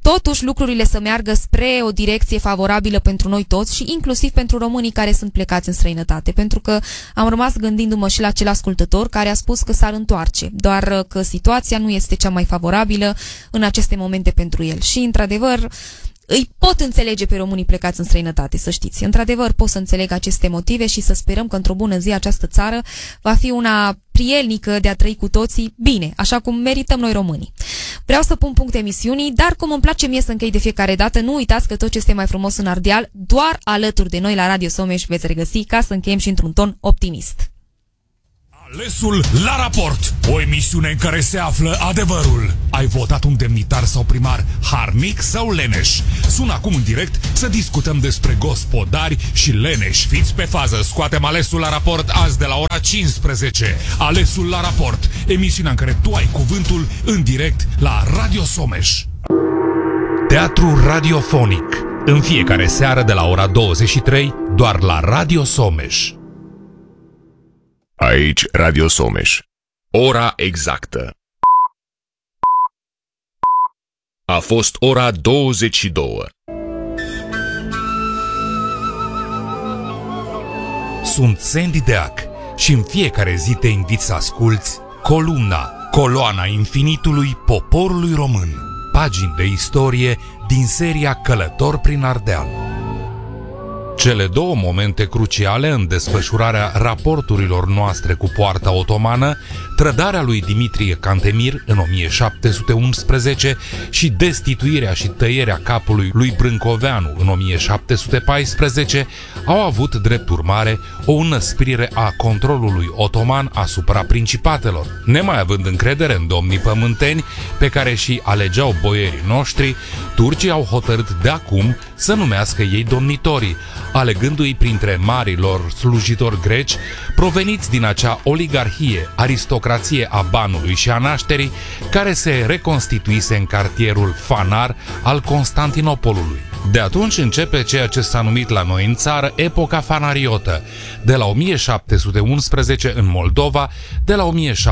totuși lucrurile să meargă spre o direcție favorabilă pentru noi toți și inclusiv pentru românii care sunt plecați în străinătate, pentru că am rămas gândindu-mă și la acel ascultător care a spus că s-ar întoarce, doar că situația nu este cea mai favorabilă în aceste momente pentru el. Și, într-adevăr, îi pot înțelege pe românii plecați în străinătate, să știți. Într-adevăr, pot să înțeleg aceste motive și să sperăm că într-o bună zi această țară va fi una prielnică de a trăi cu toții bine, așa cum merităm noi românii. Vreau să pun punct emisiunii, dar cum îmi place mie să închei de fiecare dată, nu uitați că tot ce este mai frumos în Ardeal, doar alături de noi la Radio Someș veți regăsi, ca să încheiem și într-un ton optimist. Alesul la raport, o emisiune în care se află adevărul. Ai votat un demnitar sau primar harnic sau leneș? Sună acum în direct să discutăm despre gospodari și leneși. Fiți pe fază, scoatem Alesul la raport azi de la ora 15. Alesul la raport, emisiunea în care tu ai cuvântul în direct la Radio Someș. Teatru radiofonic, în fiecare seară de la ora 23, doar la Radio Someș. Aici Radio Someș. Ora exactă. A fost ora 22. Sunt Sandy Deac și în fiecare zi te invit să asculți Coloana infinitului poporului român. Pagini de istorie din seria Călător prin Ardeal. Cele două momente cruciale în desfășurarea raporturilor noastre cu poarta otomană, trădarea lui Dimitrie Cantemir în 1711 și destituirea și tăierea capului lui Brâncoveanu în 1714, au avut drept urmare o înăsprire a controlului otoman asupra principatelor. Nemai având încredere în domnii pământeni pe care și alegeau boierii noștri, turcii au hotărât de acum să numească ei domnitorii, alegându-i printre marilor slujitori greci proveniți din acea oligarhie, aristocrație a banului și a nașterii, care se reconstituise în cartierul Fanar al Constantinopolului. De atunci începe ceea ce s-a numit la noi în țară epoca fanariotă, de la 1711 în Moldova, de la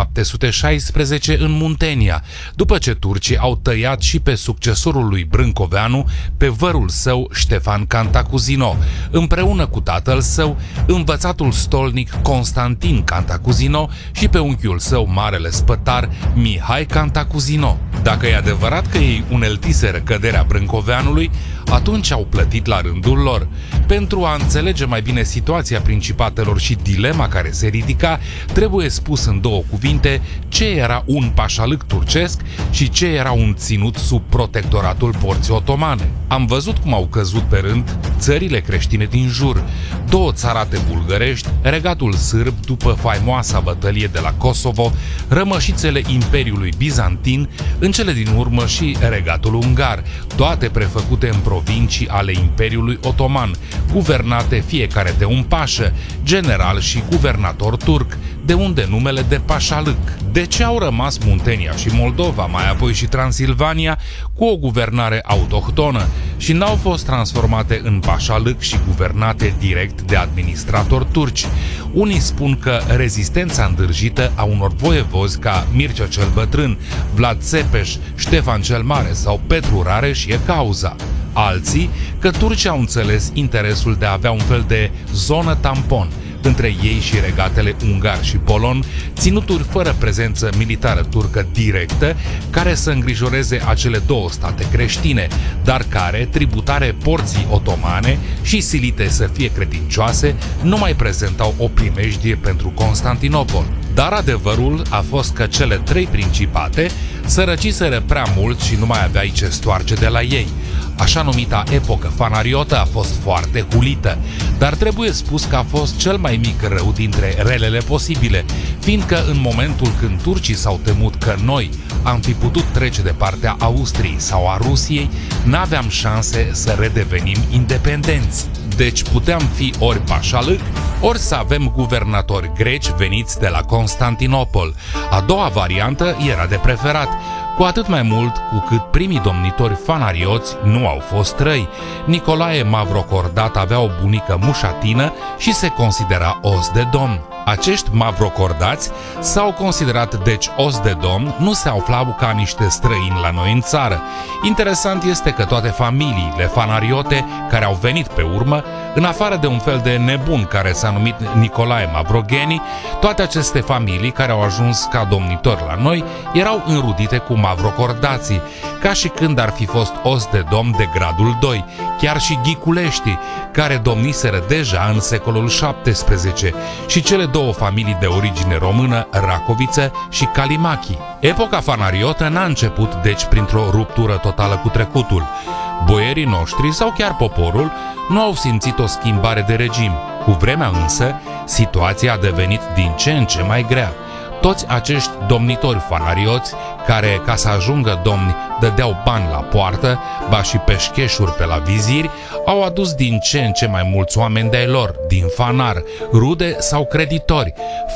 1716 în Muntenia, după ce turcii au tăiat și pe succesorul lui Brâncoveanu, pe vărul său Ștefan Cantacuzino, împreună cu tatăl său, învățatul stolnic Constantin Cantacuzino și pe unchiul său marele spătar Mihai Cantacuzino. Dacă e adevărat că ei uneltiseră căderea Brâncoveanului, atunci au plătit la rândul lor. Pentru a înțelege mai bine situația principatelor și dilema care se ridica, trebuie spus în două cuvinte ce era un pașalâc turcesc și ce era un ținut sub protectoratul porții otomane. Am văzut cum au căzut pe rând țările creștine din jur, două țarate bulgărești, regatul sârb după faimoasa bătălie de la Kosovo, rămășițele Imperiului Bizantin, în cele din urmă și regatul ungar, toate prefăcute în provincii ale Imperiului Otoman, guvernate fiecare de un pașă, general și guvernator turc, de unde numele de pașalâc. De ce au rămas Muntenia și Moldova, mai apoi și Transilvania, cu o guvernare autohtonă și n-au fost transformate în pașalâc și guvernate direct de administratori turci? Unii spun că rezistența îndârjită a unor voievozi ca Mircea cel Bătrân, Vlad Țepeș, Ștefan cel Mare sau Petru Rareș e cauza. Alții că turcii au înțeles interesul de a avea un fel de zonă tampon între ei și regatele ungar și polon, ținuturi fără prezență militară turcă directă, care să îngrijoreze acele două state creștine, dar care, tributare porții otomane și silite să fie credincioase, nu mai prezentau o primejdie pentru Constantinopol. Dar adevărul a fost că cele trei principate sărăciseră prea mult și nu mai aveai ce stoarce de la ei. Așa numita epocă fanariotă a fost foarte hulită, dar trebuie spus că a fost cel mai mic rău dintre relele posibile, fiindcă în momentul când turcii s-au temut că noi am fi putut trece de partea Austriei sau a Rusiei, n-aveam șanse să redevenim independenți. Deci puteam fi ori pașalâc, ori să avem guvernatori greci veniți de la Constantinopol. A doua variantă era de preferat, cu atât mai mult cu cât primii domnitori fanarioți nu au fost răi. Nicolae Mavrocordat avea o bunică mușatină și se considera os de domn. Acești mavrocordați s-au considerat deci os de domn, nu se aflau ca niște străini la noi în țară. Interesant este că toate familiile fanariote care au venit pe urmă, în afară de un fel de nebun care s-a numit Nicolae Mavrogheni, toate aceste familii care au ajuns ca domnitori la noi erau înrudite cu mavrocordații, ca și când ar fi fost os de domn de gradul 2, chiar și ghiculeștii, care domniseră deja în secolul XVII, și cele două familii de origine română, Racoviță și Calimachi. Epoca fanariotă n-a început deci printr-o ruptură totală cu trecutul. Boierii noștri sau chiar poporul nu au simțit o schimbare de regim. Cu vremea însă, situația a devenit din ce în ce mai grea. Toți acești domnitori fanarioți, care, ca să ajungă domni, dădeau bani la poartă, ba și peșcheșuri pe la viziri, au adus din ce în ce mai mulți oameni de-ai lor, din fanar, rude sau creditori,